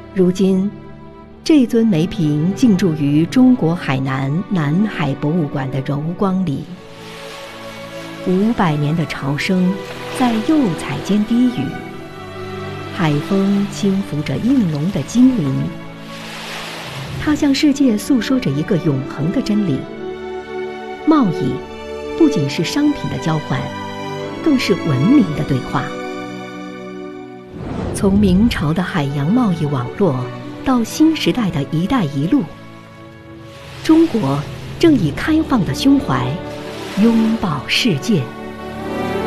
如今，这尊梅瓶静驻于中国海南南海博物馆的柔光里。500年的潮声在釉彩间低语，海风轻拂着映龙的精灵。它向世界诉说着一个永恒的真理：贸易不仅是商品的交换，更是文明的对话。从明朝的海洋贸易网络到新时代的一带一路，中国正以开放的胸怀拥抱世界。